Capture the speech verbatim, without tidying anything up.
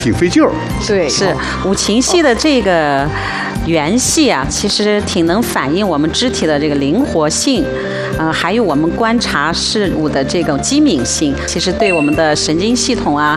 挺费劲儿。 对， 是五禽戏的这个元戏啊，其实挺能反映我们肢体的这个灵活性，呃，还有我们观察事物的这种机敏性，其实对我们的神经系统啊，